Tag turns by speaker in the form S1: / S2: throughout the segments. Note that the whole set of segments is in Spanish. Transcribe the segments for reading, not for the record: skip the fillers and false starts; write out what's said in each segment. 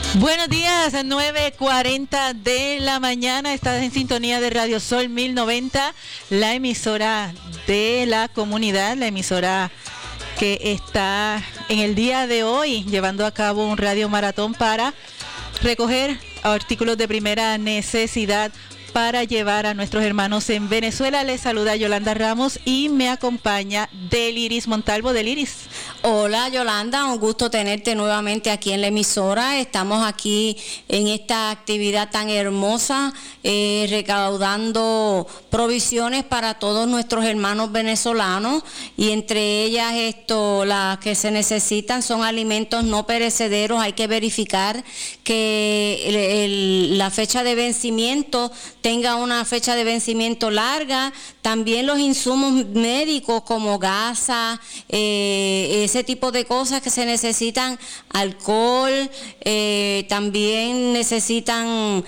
S1: Buenos días, 9:40 de la mañana. Estás en sintonía de Radio Sol 1090, la emisora de la comunidad, la emisora que está en el día de hoy llevando a cabo un radio maratón para recoger artículos de primera necesidad para llevar a nuestros hermanos en Venezuela. Les saluda Yolanda Ramos y me acompaña Deliris Montalvo. Deliris.
S2: Hola Yolanda, un gusto tenerte nuevamente aquí en la emisora. Estamos aquí en esta actividad tan hermosa, recaudando provisiones para todos nuestros hermanos venezolanos, y entre ellas las que se necesitan son alimentos no perecederos. Hay que verificar que la fecha de vencimiento tenga una fecha de vencimiento larga. También los insumos médicos como gasa, ese tipo de cosas que se necesitan, alcohol, también necesitan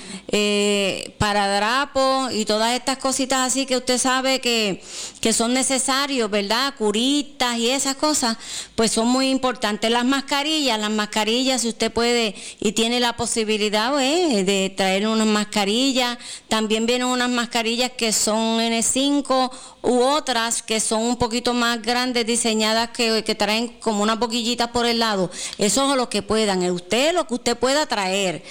S2: paradrapo y todas estas cositas así que usted sabe que son necesarios, ¿verdad? Curitas y esas cosas, pues son muy importantes. Las mascarillas, si usted puede y tiene la posibilidad de traer unas mascarillas. También vienen unas mascarillas que son N5 u otras que son un poquito más grandes, diseñadas que traen como unas boquillitas por el lado. Eso es lo que puedan, lo que usted pueda traer.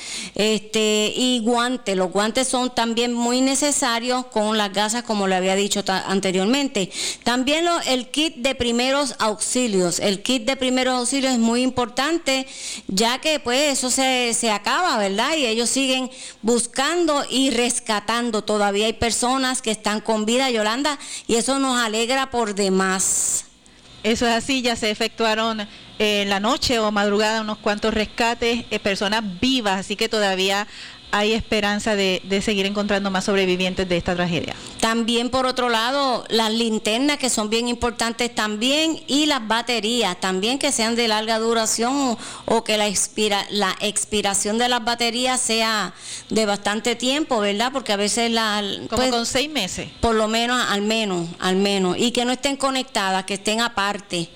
S2: Y guantes, los guantes son también muy necesarios, con las gasas, como le había dicho anteriormente. También el kit de primeros auxilios. El kit de primeros auxilios es muy importante, ya que pues eso se acaba, ¿verdad? Y ellos siguen buscando y rescatando. Todavía hay personas que están con vida, Yolanda, y eso nos alegra por demás.
S1: Eso es así. Ya se efectuaron en la noche o madrugada unos cuantos rescates, personas vivas, así que todavía hay esperanza de seguir encontrando más sobrevivientes de esta tragedia. También, por otro lado, las linternas, que son bien importantes también, y las baterías también, que sean de larga duración, o que la expiración de las baterías sea de bastante tiempo, ¿verdad? Porque a veces
S2: como con 6 meses. Por lo menos, al menos, y que no estén conectadas, que estén aparte.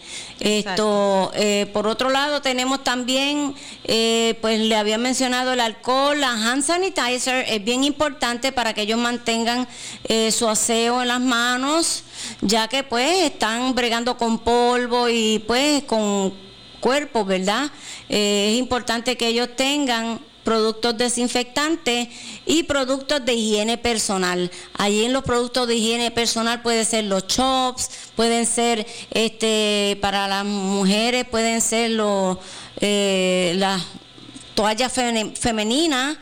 S2: Por otro lado, tenemos también, pues le había mencionado el alcohol, la hand sanitizer. Es bien importante para que ellos mantengan su aseo en las manos, ya que pues están bregando con polvo y pues con cuerpos, ¿verdad? Es importante que ellos tengan productos desinfectantes y productos de higiene personal. Allí en los productos de higiene personal pueden ser los chops, pueden ser para las mujeres, pueden ser las toallas femeninas,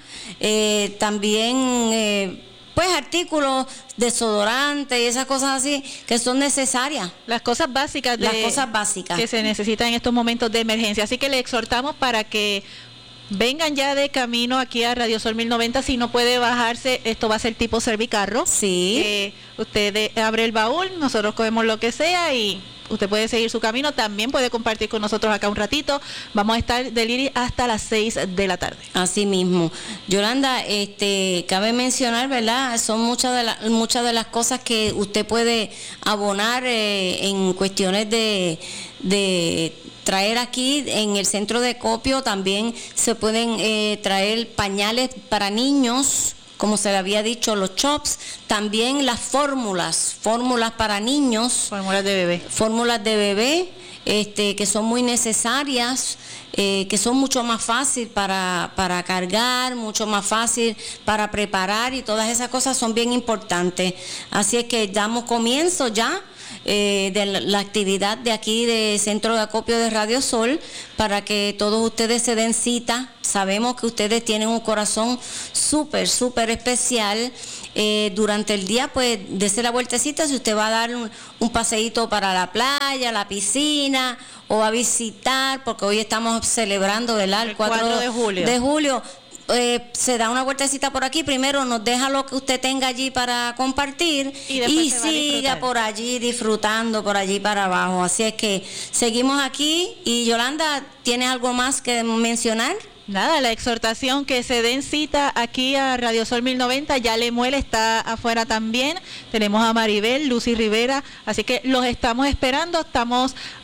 S2: también pues artículos desodorantes y esas cosas así que son necesarias. Las cosas básicas
S1: que se necesitan en estos momentos de emergencia. Así que le exhortamos para que vengan ya de camino aquí a Radio Sol 1090. Si no puede bajarse, esto va a ser tipo servicarro.
S2: Sí.
S1: Usted abre el baúl, nosotros cogemos lo que sea y usted puede seguir su camino. También puede compartir con nosotros acá un ratito. Vamos a estar del IRI hasta las 6 de la tarde.
S2: Así mismo. Yolanda, cabe mencionar, ¿verdad? Son muchas de las cosas que usted puede abonar en cuestiones de traer aquí en el centro de acopio. También se pueden traer pañales para niños, como se le había dicho, los chops, también las fórmulas para niños.
S1: Fórmulas de bebé,
S2: que son muy necesarias, que son mucho más fácil para cargar, mucho más fácil para preparar, y todas esas cosas son bien importantes. Así es que damos comienzo ya de la actividad de aquí de Centro de Acopio de Radio Sol, para que todos ustedes se den cita. Sabemos que ustedes tienen un corazón súper especial. Durante el día, pues dése la vueltecita. Si usted va a dar un paseíto para la playa, la piscina, o va a visitar, porque hoy estamos celebrando, ¿verdad?
S1: El 4
S2: de julio. Se da una vueltecita por aquí. Primero nos deja lo que usted tenga allí para compartir y siga por allí disfrutando por allí para abajo. Así es que seguimos aquí. Y Yolanda, ¿tiene algo más que mencionar?
S1: Nada, la exhortación que se den cita aquí a Radio Sol 1090. Ya Lemuel está afuera también. Tenemos a Maribel, Lucy Rivera, así que los estamos esperando. Estamos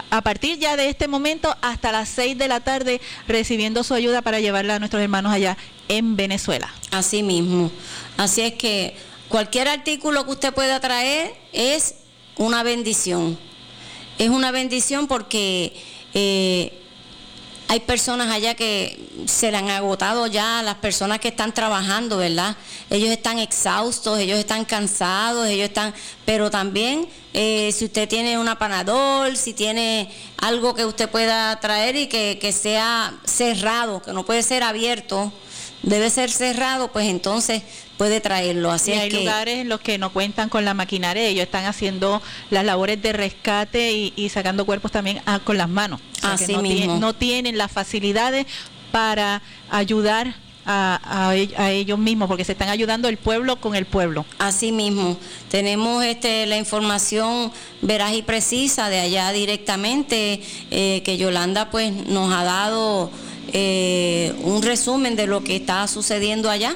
S1: a partir ya de este momento hasta las 6 de la tarde recibiendo su ayuda para llevarla a nuestros hermanos allá en Venezuela.
S2: Así mismo. Así es que cualquier artículo que usted pueda traer es una bendición. Es una bendición porque hay personas allá que se le han agotado ya, las personas que están trabajando, ¿verdad? Ellos están exhaustos, ellos están cansados, pero también si usted tiene una Panadol, si tiene algo que usted pueda traer y que sea cerrado, que no puede ser abierto, debe ser cerrado, pues entonces puede traerlo. Así es
S1: hay lugares en los que no cuentan con la maquinaria, ellos están haciendo las labores de rescate y sacando cuerpos también con las manos. O sea,
S2: así
S1: que
S2: mismo.
S1: No tienen las facilidades para ayudar a ellos mismos, porque se están ayudando el pueblo con el pueblo.
S2: Así mismo. Tenemos la información veraz y precisa de allá directamente, que Yolanda pues nos ha dado un resumen de lo que está sucediendo allá.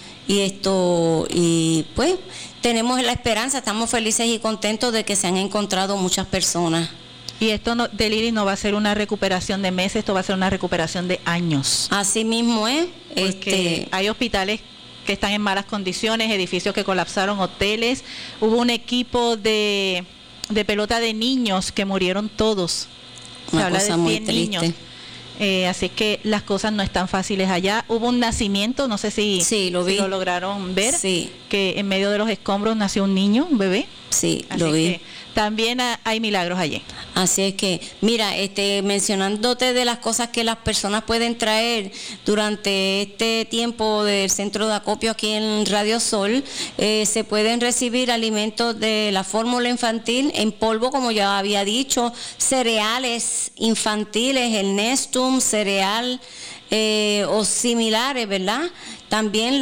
S2: Y pues tenemos la esperanza, estamos felices y contentos de que se han encontrado muchas personas.
S1: Y esto de Lili no va a ser una recuperación de meses, esto va a ser una recuperación de años.
S2: Así mismo es.
S1: Porque hay hospitales que están en malas condiciones, edificios que colapsaron, hoteles. Hubo un equipo de pelota de niños que murieron todos. Se habla de 100 niños. Así que las cosas no están fáciles allá. Hubo un nacimiento, no sé si lo lograron ver, que en medio de los escombros nació un niño, un bebé.
S2: Sí,
S1: así
S2: lo vi.
S1: Que también hay milagros allí.
S2: Así es que, mira, mencionándote de las cosas que las personas pueden traer durante este tiempo del centro de acopio aquí en Radio Sol, se pueden recibir alimentos de la fórmula infantil en polvo, como ya había dicho, cereales infantiles, el Nestum, cereal o similares, ¿verdad? También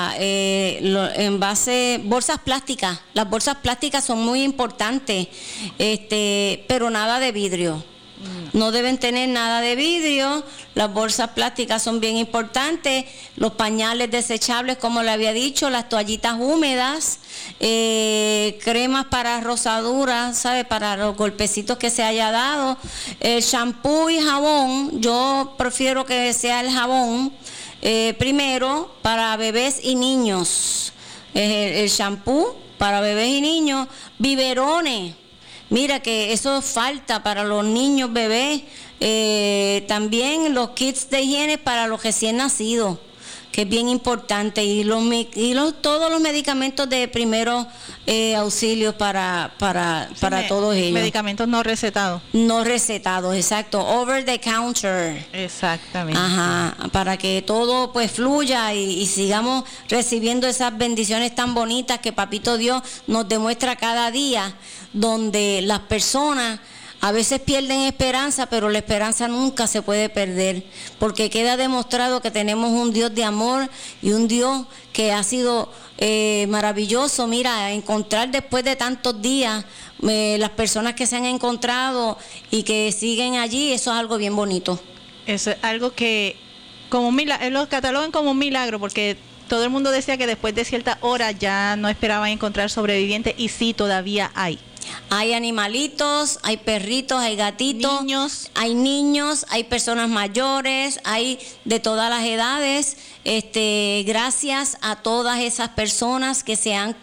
S2: bolsas plásticas. Las bolsas plásticas son muy importantes, pero nada de vidrio. No deben tener nada de vidrio. Las bolsas plásticas son bien importantes. Los pañales desechables, como le había dicho, las toallitas húmedas, cremas para rosaduras, ¿sabe? Para los golpecitos que se haya dado. El shampoo y jabón, yo prefiero que sea el jabón primero para bebés y niños. El shampoo para bebés y niños. Biberones. Mira que eso falta para los niños bebés, también los kits de higiene para los recién nacidos, que es bien importante, y todos los medicamentos de primeros auxilios para todos ellos.
S1: Medicamentos no recetados.
S2: No recetados, exacto, over the counter.
S1: Exactamente.
S2: Ajá, para que todo pues fluya y sigamos recibiendo esas bendiciones tan bonitas que Papito Dios nos demuestra cada día, donde las personas a veces pierden esperanza, pero la esperanza nunca se puede perder, porque queda demostrado que tenemos un Dios de amor y un Dios que ha sido maravilloso. Mira, encontrar después de tantos días las personas que se han encontrado y que siguen allí, eso es algo bien bonito.
S1: Eso es algo que como los catalogan como un milagro, porque todo el mundo decía que después de cierta hora ya no esperaban encontrar sobrevivientes, y sí, todavía hay.
S2: Hay animalitos, hay perritos, hay gatitos, hay niños, hay personas mayores, hay de todas las edades. Gracias a todas esas personas que se han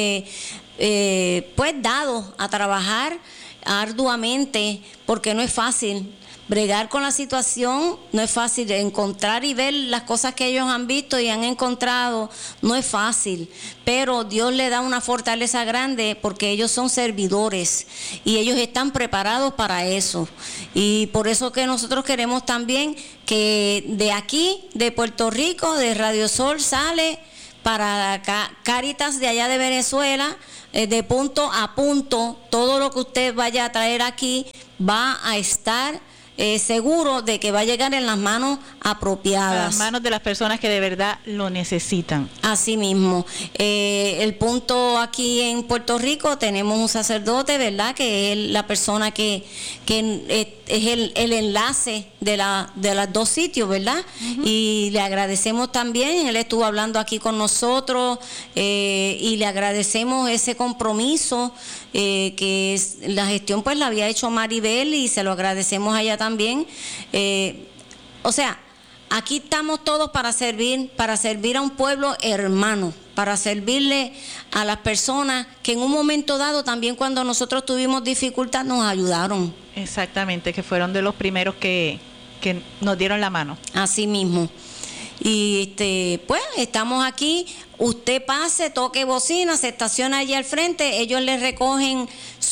S2: pues dado a trabajar arduamente, porque no es fácil. Bregar con la situación no es fácil, encontrar y ver las cosas que ellos han visto y han encontrado no es fácil, pero Dios le da una fortaleza grande porque ellos son servidores y ellos están preparados para eso, y por eso que nosotros queremos también que de aquí, de Puerto Rico, de Radio Sol, sale para Cáritas de allá de Venezuela, de punto a punto, todo lo que usted vaya a traer aquí va a estar seguro de que va a llegar en las manos apropiadas.
S1: A las manos de las personas que de verdad lo necesitan.
S2: Así mismo. El punto aquí en Puerto Rico, tenemos un sacerdote, ¿verdad?, que es la persona que es el enlace de los dos sitios, ¿verdad? Y le agradecemos también, él estuvo hablando aquí con nosotros, y le agradecemos ese compromiso, que la gestión pues la había hecho Maribel, y se lo agradecemos a ella también. O sea, aquí estamos todos para servir a un pueblo hermano, para servirle a las personas que en un momento dado, también cuando nosotros tuvimos dificultad, nos ayudaron.
S1: Exactamente, que fueron de los primeros que nos dieron la mano.
S2: Así mismo. Y pues estamos aquí, usted pase, toque bocina, se estaciona allí al frente, ellos le recogen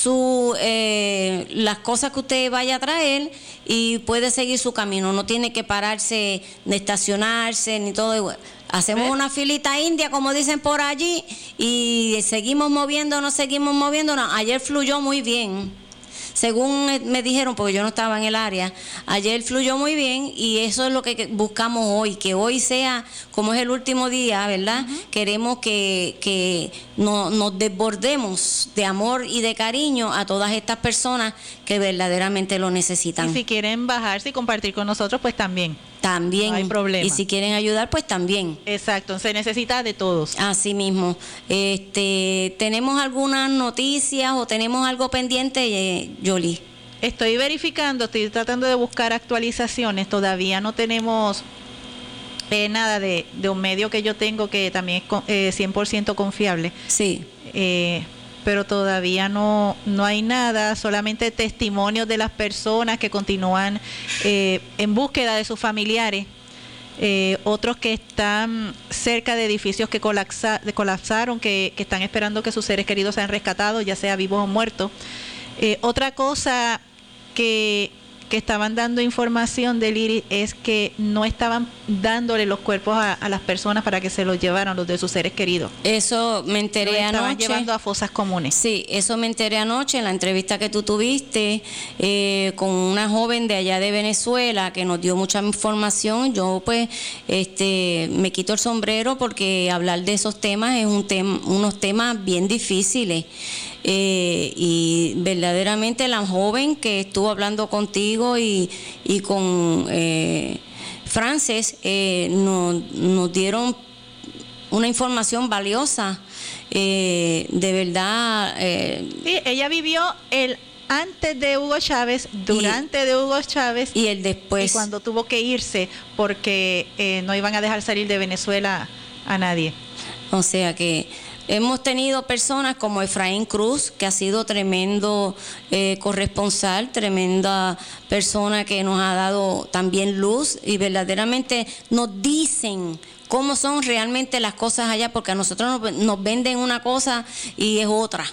S2: las cosas que usted vaya a traer y puede seguir su camino, no tiene que pararse de estacionarse ni todo. Hacemos una filita india, como dicen por allí, y seguimos moviéndonos. Ayer fluyó muy bien. Según me dijeron, porque yo no estaba en el área, ayer fluyó muy bien, y eso es lo que buscamos hoy, que hoy sea, como es el último día, ¿verdad? Queremos que nos desbordemos de amor y de cariño a todas estas personas que verdaderamente lo necesitan.
S1: Y si quieren bajarse y compartir con nosotros, pues también. No hay problema.
S2: Y si quieren ayudar, pues también.
S1: Exacto, se necesita de todos.
S2: Así mismo. ¿Tenemos algunas noticias o tenemos algo pendiente, Yoli?
S1: Estoy verificando, estoy tratando de buscar actualizaciones. Todavía no tenemos nada de un medio que yo tengo que también es 100% confiable.
S2: Sí.
S1: Pero todavía no hay nada, solamente testimonios de las personas que continúan en búsqueda de sus familiares, otros que están cerca de edificios que colapsaron, que están esperando que sus seres queridos sean rescatados, ya sea vivos o muertos. Otra cosa que estaban dando información del IRI es que no estaban dándole los cuerpos a las personas para que se los llevaran, los de sus seres queridos.
S2: Eso me enteré anoche.
S1: Estaban llevando a fosas comunes.
S2: Sí, eso me enteré anoche en la entrevista que tú tuviste con una joven de allá de Venezuela que nos dio mucha información. Yo pues me quito el sombrero, porque hablar de esos temas es unos temas bien difíciles. Y verdaderamente la joven que estuvo hablando contigo y con Frances nos dieron una información valiosa, de verdad.
S1: Sí, ella vivió el antes de Hugo Chávez, durante de Hugo Chávez
S2: y el después,
S1: y cuando tuvo que irse porque no iban a dejar salir de Venezuela a nadie.
S2: O sea que hemos tenido personas como Efraín Cruz, que ha sido tremendo corresponsal, tremenda persona que nos ha dado también luz, y verdaderamente nos dicen cómo son realmente las cosas allá, porque a nosotros nos venden una cosa y es otra.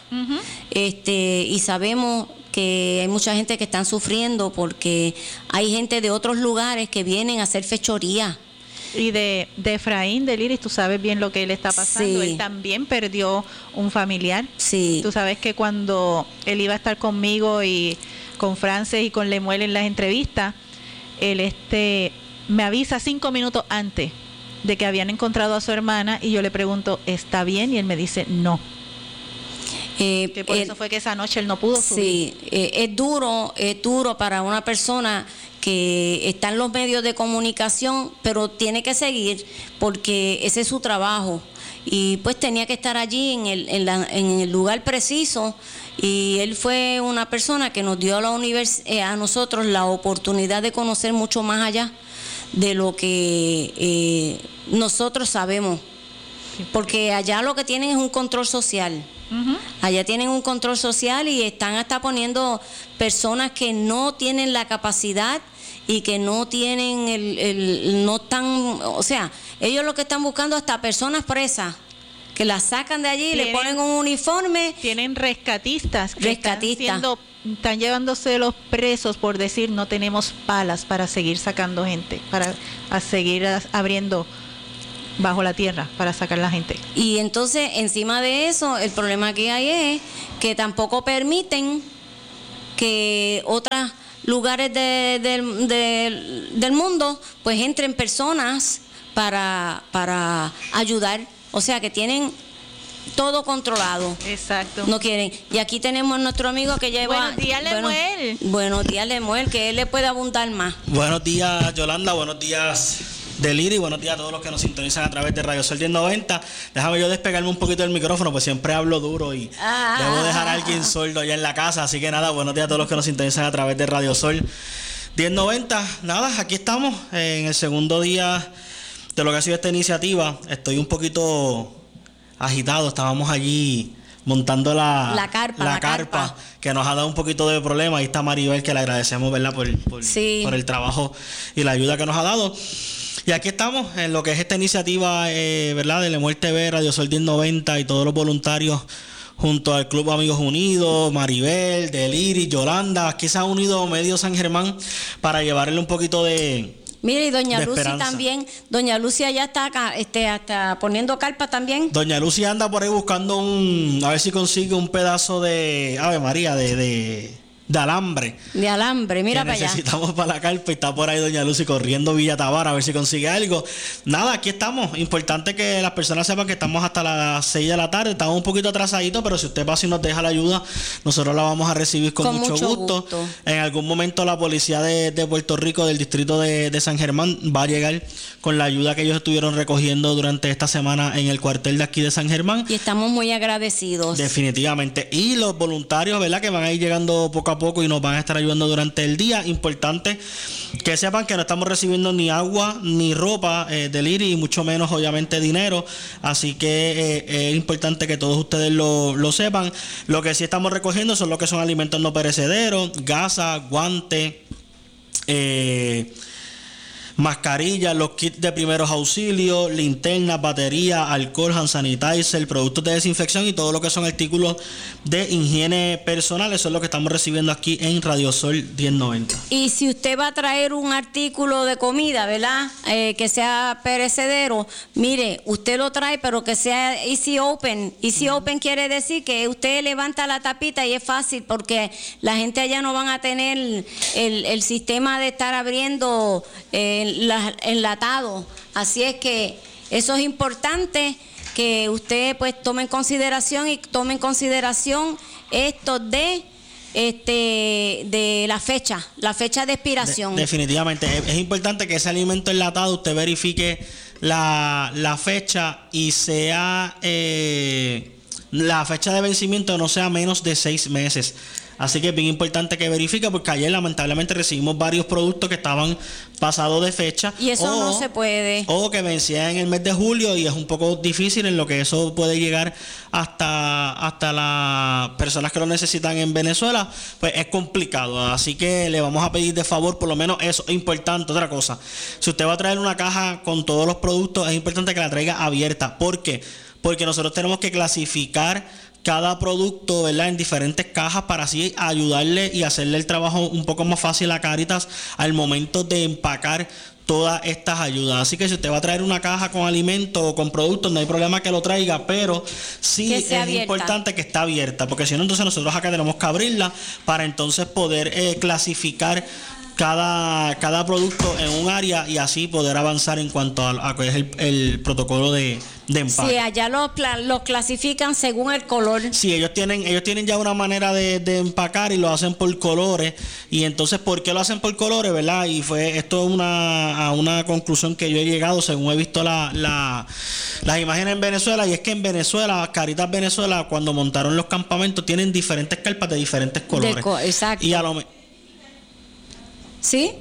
S2: Y sabemos que hay mucha gente que están sufriendo porque hay gente de otros lugares que vienen a hacer fechoría.
S1: Y de Efraín, del Iris, tú sabes bien lo que él está pasando.
S2: Sí.
S1: Él también perdió un familiar.
S2: Sí.
S1: Tú sabes que cuando él iba a estar conmigo y con Frances y con Lemuel en las entrevistas, él me avisa 5 minutos antes de que habían encontrado a su hermana, y yo le pregunto, ¿está bien? Y él me dice, no. Que por eso fue que esa noche él no pudo subir.
S2: Sí, es duro para una persona que está en los medios de comunicación, pero tiene que seguir porque ese es su trabajo, y pues tenía que estar allí en el lugar preciso, y él fue una persona que nos dio a nosotros la oportunidad de conocer mucho más allá de lo que nosotros sabemos, porque allá lo que tienen es un control social. Allá tienen un control social y están hasta poniendo personas que no tienen la capacidad y que no tienen no están, o sea, ellos lo que están buscando hasta personas presas, que las sacan de allí, le ponen un uniforme.
S1: Tienen rescatistas que están llevándose los presos por decir no tenemos palas para seguir sacando gente, para seguir abriendo bajo la tierra para sacar la gente.
S2: Y entonces, encima de eso, el problema que hay es que tampoco permiten que otras lugares del mundo, pues entren personas para ayudar. O sea que tienen todo controlado.
S1: Exacto.
S2: No quieren. Y aquí tenemos nuestro amigo que lleva...
S1: Buenos días, Lemuel.
S2: Buenos días, Lemuel, que él le puede abundar más.
S3: Buenos días, Yolanda. Buenos días, Deliri. Buenos días a todos los que nos sintonizan a través de Radio Sol 1090. Déjame yo despegarme un poquito del micrófono, pues siempre hablo duro y debo dejar a alguien sordo allá en la casa. Así que nada, buenos días a todos los que nos sintonizan a través de Radio Sol 1090. Nada, aquí estamos en el segundo día de lo que ha sido esta iniciativa. Estoy un poquito agitado. Estábamos allí montando la carpa que nos ha dado un poquito de problema. Ahí está Maribel, que le agradecemos, ¿verdad? Por el trabajo y la ayuda que nos ha dado. Y aquí estamos en lo que es esta iniciativa, ¿verdad? De Lemuel TV, Radio Sol 1090 y todos los voluntarios junto al Club Amigos Unidos, Maribel, Deliri, Yolanda. Aquí se ha unido Medio San Germán para llevarle un poquito de...
S2: Mire, y doña Lucy también. Doña Lucy ya está acá, hasta poniendo carpa también.
S3: Doña Lucy anda por ahí buscando a ver si consigue un pedazo de Ave María, de alambre.
S2: De alambre, mira para allá.
S3: Necesitamos para la carpa y está por ahí doña Lucy corriendo Villa Tabar a ver si consigue algo. Nada, aquí estamos. Importante que las personas sepan que estamos hasta las 6 de la tarde. Estamos un poquito atrasaditos, pero si usted pasa y nos deja la ayuda, nosotros la vamos a recibir con mucho gusto. En algún momento la policía de Puerto Rico, del distrito de San Germán, va a llegar con la ayuda que ellos estuvieron recogiendo durante esta semana en el cuartel de aquí de San Germán.
S2: Y estamos muy agradecidos.
S3: Definitivamente. Y los voluntarios, ¿verdad?, que van a ir llegando poco a poco y nos van a estar ayudando durante el día. Importante que sepan que no estamos recibiendo ni agua ni ropa del IRI y mucho menos obviamente dinero, así que es importante que todos ustedes lo sepan. Lo que sí estamos recogiendo son lo que son alimentos no perecederos, gasas, guantes, mascarillas, los kits de primeros auxilios, linternas, baterías, alcohol, hand sanitizer, productos de desinfección y todo lo que son artículos de higiene personal. Eso es lo que estamos recibiendo aquí en Radio Sol 1090.
S2: Y si usted va a traer un artículo de comida, ¿verdad? Que sea perecedero, mire, usted lo trae, pero que sea easy open. Easy open quiere decir que usted levanta la tapita y es fácil, porque la gente allá no van a tener el sistema de estar abriendo enlatado. Así es que eso es importante, que usted pues tome en consideración esto de la fecha de expiración.
S3: Definitivamente es importante que ese alimento enlatado usted verifique la fecha y sea la fecha de vencimiento no sea menos de 6 meses. Así que es bien importante que verifique, porque ayer lamentablemente recibimos varios productos que estaban pasados de fecha.
S2: Y eso no se puede.
S3: O que vencían en el mes de julio, y es un poco difícil en lo que eso puede llegar hasta las personas que lo necesitan en Venezuela. Pues es complicado. Así que le vamos a pedir de favor, por lo menos eso es importante. Otra cosa, si usted va a traer una caja con todos los productos, es importante que la traiga abierta. ¿Por qué? Porque nosotros tenemos que clasificar cada producto, ¿verdad?, en diferentes cajas para así ayudarle y hacerle el trabajo un poco más fácil a Cáritas al momento de empacar todas estas ayudas. Así que si usted va a traer una caja con alimentos o con productos, no hay problema que lo traiga, pero sí es importante que esté abierta, porque si no, entonces nosotros acá tenemos que abrirla para entonces poder clasificar cada producto en un área y así poder avanzar en cuanto a que es el protocolo de empaque.
S2: Sí, allá los clasifican según el color.
S3: Sí, ellos tienen ya una manera de empacar y lo hacen por colores. Y entonces, ¿por qué lo hacen por colores, verdad? Y esto es una conclusión que yo he llegado según he visto las imágenes en Venezuela, y es que en Venezuela, Cáritas Venezuela, cuando montaron los campamentos, tienen diferentes carpas de diferentes colores.
S2: Exacto.
S3: Y
S2: ¿sí?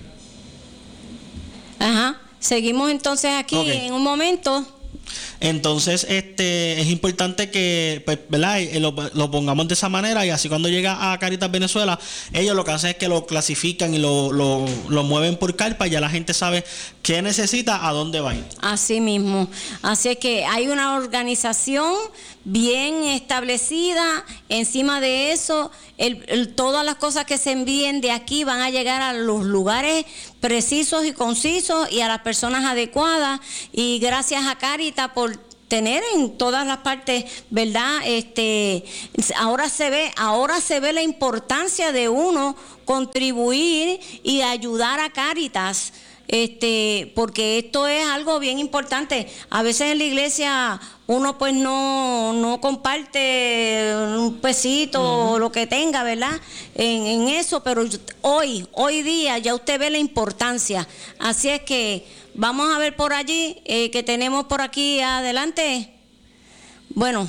S2: Ajá. Seguimos entonces aquí en un momento.
S3: Entonces, es importante que, pues, ¿verdad?, lo pongamos de esa manera, y así cuando llega a Cáritas Venezuela, ellos lo que hacen es que lo clasifican y lo mueven por carpa, y ya la gente sabe qué necesita, a dónde va a ir.
S2: Así mismo. Así es que hay una organización bien establecida. Encima de eso, todas las cosas que se envíen de aquí van a llegar a los lugares precisos y concisos y a las personas adecuadas. Y gracias a Cáritas por tener en todas las partes, ¿verdad? Ahora se ve la importancia de uno contribuir y ayudar a Cáritas, porque esto es algo bien importante. A veces en la iglesia uno pues no comparte un pesito o lo que tenga, ¿verdad? En eso, pero hoy día ya usted ve la importancia. Así es que vamos a ver por allí, que tenemos por aquí adelante. Bueno.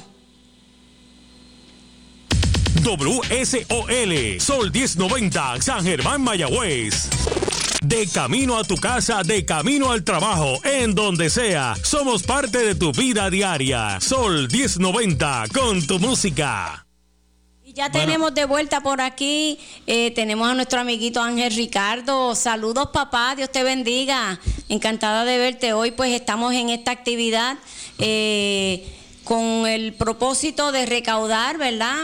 S4: WSOL, Sol 1090, San Germán, Mayagüez. De camino a tu casa, de camino al trabajo, en donde sea, somos parte de tu vida diaria. Sol 1090, con tu música.
S2: Y ya tenemos de vuelta por aquí, tenemos a nuestro amiguito Ángel Ricardo. Saludos, papá, Dios te bendiga. Encantada de verte. Hoy pues estamos en esta actividad con el propósito de recaudar, ¿verdad?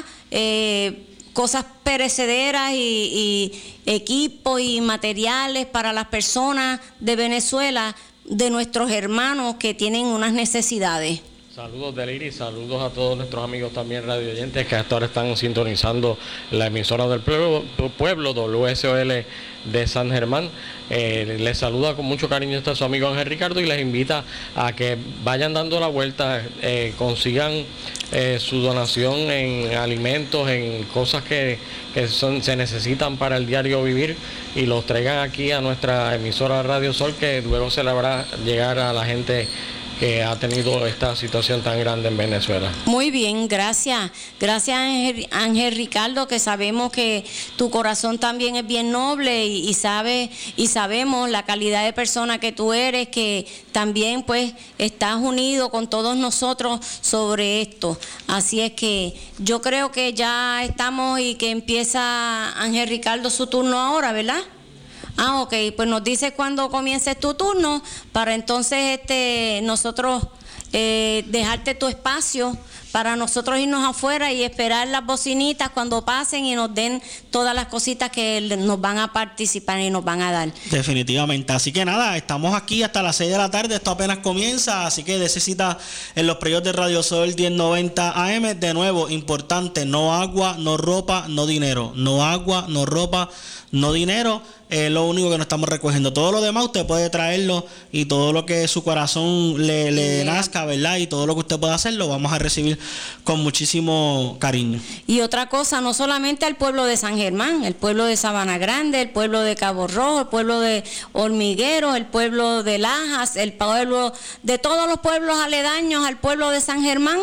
S2: Cosas perecederas y equipos y materiales para las personas de Venezuela, de nuestros hermanos que tienen unas necesidades.
S5: Saludos del Iris, saludos a todos nuestros amigos también radio oyentes que hasta ahora están sintonizando la emisora del pueblo WSOL de San Germán. Les saluda con mucho cariño su amigo Ángel Ricardo y les invita a que vayan dando la vuelta, consigan su donación en alimentos, en cosas que se necesitan para el diario vivir y los traigan aquí a nuestra emisora Radio Sol, que luego se le habrá llegar a la gente que ha tenido esta situación tan grande en Venezuela.
S2: Muy bien, gracias. Gracias, Ángel Ricardo, que sabemos que tu corazón también es bien noble y sabemos la calidad de persona que tú eres, que también pues estás unido con todos nosotros sobre esto. Así es que yo creo que ya estamos y que empieza Ángel Ricardo su turno ahora, ¿verdad? Ok, pues nos dices cuando comiences tu turno para entonces nosotros dejarte tu espacio para nosotros irnos afuera y esperar las bocinitas cuando pasen y nos den todas las cositas que nos van a participar y nos van a dar.
S3: Definitivamente, así que nada, estamos aquí hasta las 6 de la tarde, esto apenas comienza, así que necesita en los predios de Radio Sol 1090 AM, de nuevo, importante, no agua, no ropa, no dinero, no agua, no ropa, no dinero. Es lo único que nos estamos recogiendo. Todo lo demás usted puede traerlo y todo lo que su corazón le nazca, ¿verdad? Y todo lo que usted pueda hacer lo vamos a recibir con muchísimo cariño.
S2: Y otra cosa, no solamente al pueblo de San Germán, el pueblo de Sabana Grande, el pueblo de Cabo Rojo, el pueblo de Hormiguero, el pueblo de Lajas, el pueblo de todos los pueblos aledaños al pueblo de San Germán,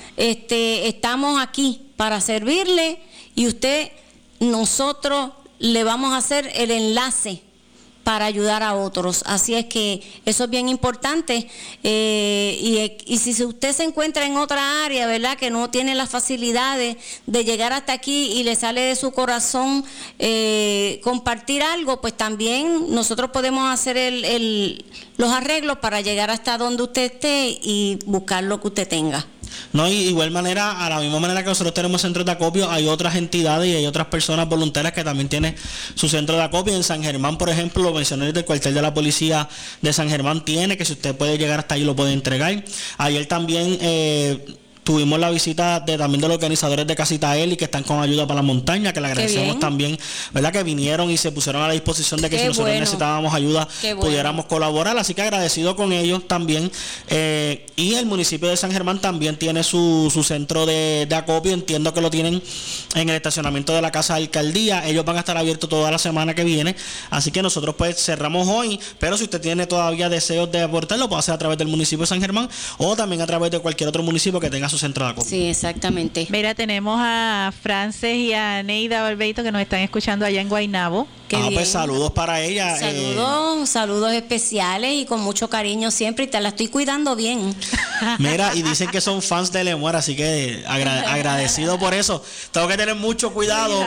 S2: estamos aquí para servirle y nosotros le vamos a hacer el enlace para ayudar a otros. Así es que eso es bien importante. Y si usted se encuentra en otra área, ¿verdad?, que no tiene las facilidades de llegar hasta aquí y le sale de su corazón compartir algo, pues también nosotros podemos hacer los arreglos para llegar hasta donde usted esté y buscar lo que usted tenga.
S3: No, y igual manera, a la misma manera que nosotros tenemos centros de acopio, hay otras entidades y hay otras personas voluntarias que también tienen su centro de acopio. En San Germán, por ejemplo, los pensioneros del cuartel de la policía de San Germán tiene, que si usted puede llegar hasta ahí lo puede entregar. Ayer también tuvimos la visita también de los organizadores de Casita Eli, que están con ayuda para la montaña, que le agradecemos también, ¿verdad?, que vinieron y se pusieron a la disposición de que si nosotros necesitábamos ayuda pudiéramos colaborar, así que agradecido con ellos también. Y el municipio de San Germán también tiene su centro de acopio, entiendo que lo tienen en el estacionamiento de la Casa de Alcaldía. Ellos van a estar abiertos toda la semana que viene, así que nosotros pues cerramos hoy, pero si usted tiene todavía deseos de aportar, lo puede hacer a través del municipio de San Germán o también a través de cualquier otro municipio que tenga su centro de acopio.
S2: Sí, exactamente.
S1: Mira, tenemos a Frances y a Neida Barbeito que nos están escuchando allá en Guaynabo.
S3: Pues saludos para ella.
S2: Saludos especiales y con mucho cariño siempre, y te la estoy cuidando bien.
S3: Mira, y dicen que son fans de Lemuer, así que agradecido por eso. Tengo que tener mucho cuidado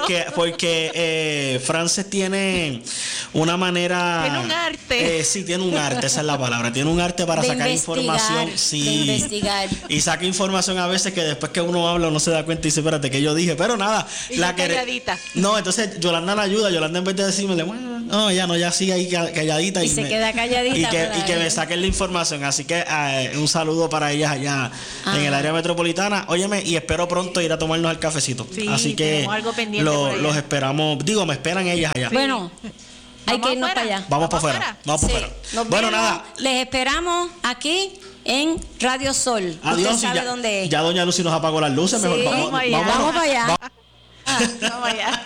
S3: porque Frances tiene una manera...
S1: Tiene un arte.
S3: Sí, tiene un arte, esa es la palabra. Tiene un arte para sacar información. Sí,
S2: de investigar.
S3: Y saca información a veces que después que uno habla uno se da cuenta y dice, espérate, que yo dije. Pero nada,
S1: y la calladita.
S3: No, entonces Yolanda la ayuda. Yolanda tratando en vez de decirme, bueno, no, ya sigue ahí calladita.
S2: Y se queda calladita.
S3: Y que me saquen la información. Así que un saludo para ellas allá en el área metropolitana. Óyeme, y espero pronto ir a tomarnos el cafecito.
S1: Sí,
S3: así que
S1: algo pendiente
S3: los esperamos. Digo, me esperan ellas allá.
S2: Bueno, hay que irnos para allá.
S3: Vamos para afuera. Vamos para afuera. Bueno, nada.
S2: Les esperamos aquí en Radio Sol.
S3: Adiós.
S2: Usted sabe dónde es.
S3: Ya doña Lucy nos apagó las luces.
S2: Sí,
S3: mejor
S2: vamos para allá.
S1: Vamos allá.